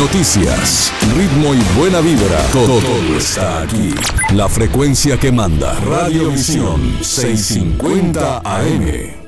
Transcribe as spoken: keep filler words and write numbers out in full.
noticias, ritmo y buena vibra. Todo, todo está aquí. La frecuencia que manda. Radio Visión seiscientos cincuenta A M.